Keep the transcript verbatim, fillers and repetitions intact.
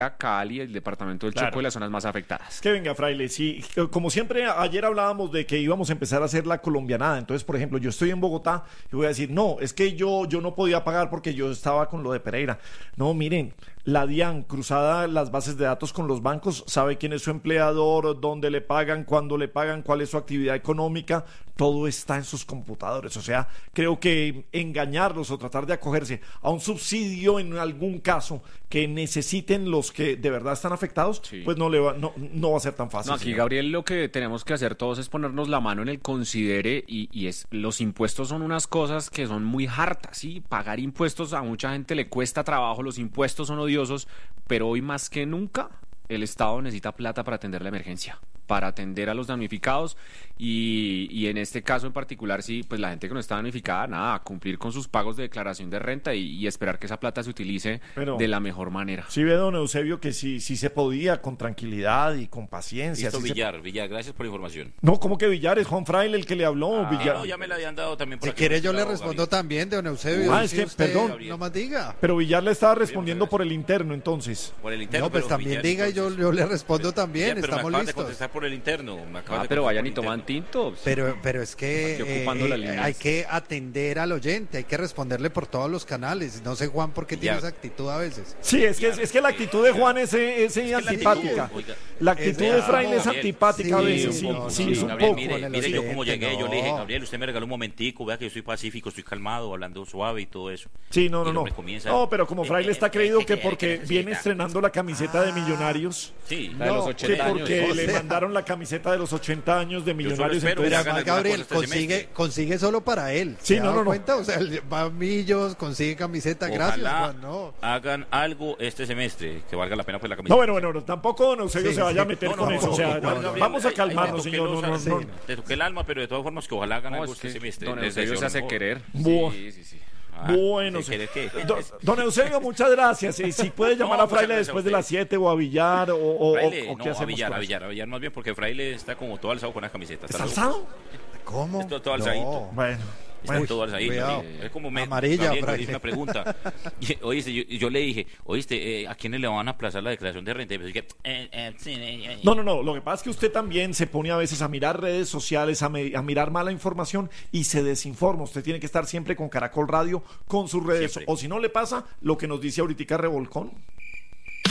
Cali, el departamento del Claro. Chocó y las zonas más afectadas. Que venga, Fraile, sí, como siempre, ayer hablábamos de que íbamos a empezar a hacer la colombianada. Entonces, por ejemplo, yo estoy en Bogotá y voy a decir, no, es que yo, yo no podía pagar porque yo estaba con lo de Pereira. No, miren, la DIAN, cruzada las bases de datos con los bancos, sabe quién es su empleador, dónde le pagan, cuándo le pagan, cuál es su actividad económica, todo está en sus computadores. O sea, creo que engañarlos o tratar de acogerse a un subsidio en algún caso que necesiten los que de verdad están afectados, sí. pues no, le va, no, no va a ser tan fácil. No, aquí, señor. Gabriel, lo que tenemos que hacer todos es ponernos la mano en el considere y, y es los impuestos son unas cosas que son muy hartas, ¿sí? Pagar impuestos a mucha gente le cuesta trabajo, los impuestos son odiosos, pero hoy más que nunca el Estado necesita plata para atender la emergencia, para atender a los damnificados y, y en este caso en particular, sí, pues la gente que no está damnificada, nada, cumplir con sus pagos de declaración de renta y, y esperar que esa plata se utilice Pero, de la mejor manera. Sí ve, don Eusebio, que sí, sí se podía con tranquilidad y con paciencia. Listo, sí Villar, se... Villar, gracias por la información. No, ¿cómo que Villar? Es Juan Fraile el que le habló. Ah, Villar. no, ya me la habían dado también por Si aquí. quiere yo le Bravo, respondo Gabriel. también, don Eusebio. Ah, es que, perdón. No más diga. Pero Villar le estaba respondiendo por el interno, entonces. Por el interno. No, pues pero también Villar, diga y yo, entonces, yo le respondo también. Villar, pero Estamos me acabas listos. de contestar por el interno. Me acabas Ah, de pero contestar vayan por y el toman interno. tintos. Pero, pero es que Aquí ocupando eh, las eh, líneas. hay que atender al oyente, hay que responderle por todos los canales. No sé, Juan, por qué tiene Ya. esa actitud a veces. Sí, es que, es, es que la actitud de Juan es, es, es la antipática. actitud, oiga. La actitud Es de de- Fraile es Gabriel, antipática a sí, veces, sí, un poco, sí, sí, es un Gabriel, poco. mire, con el mire yo oyente, como llegué, yo le dije, no. Gabriel, usted me regaló un momentico, vea que yo soy pacífico, estoy calmado, hablando suave y todo eso. Sí, no, Y no, el no. hombre comienza- No, pero como Fraile Eh, está eh, creído eh, que eh, porque eh, eh, viene eh, estrenando la camiseta de Millonarios, Sí, La de los No, que ochenta años. porque o le sea- mandaron la camiseta de los ochenta años de Millonarios, espero Pero que entonces... hagan además, alguna Gabriel, cosa este consigue, semestre. consigue solo para él. Sí, ¿Se no, ha dado no, no. cuenta? O sea, va a Millos, consigue camiseta. Gracias, Ojalá Juan. No. hagan algo este semestre que valga la pena pues la camiseta. No, bueno, bueno, tampoco don Eusebio Sí, se vaya a sí. meter No, no, con no, eso, no, o sea, no, no, Juan no, Gabriel, vamos a ahí- ahí calmarnos, te toqué señor, los- no, no, sí. no. Te toqué el alma, pero de todas formas que ojalá hagan No, algo es este que semestre. don Les Eusebio deseo se lo hace mejor. querer. Bu- Sí, sí, sí. Ah, Bueno, ¿qué sí. quiere qué? Don, don Eusebio, muchas gracias. Y si puede llamar No, a Fraile muchas gracias después a de usted. las siete o a Villar o, o, Fraile, o, o qué no, a hacemos. Villar, con a eso? Villar, a Villar más bien porque Fraile está como todo alzado con las camisetas. ¿Está Está alzado? ¿Cómo? Esto todo alzadito. No. Bueno, Está bueno. todo alzadito. cuidado. sí. Es como me, Amarilla, Gabriel, me Fraile. hizo una pregunta. Y, oíste, yo, yo le dije, oíste, eh, ¿a quiénes le van a aplazar la declaración de renta? Y me dije, eh, eh, sí, eh, eh. No, no, no. Lo que pasa es que usted también se pone a veces a mirar redes sociales, a, me- a mirar mala información y se desinforma. Usted tiene que estar siempre con Caracol Radio, con sus redes. Siempre. O si no le pasa, lo que nos dice ahorita Revolcón.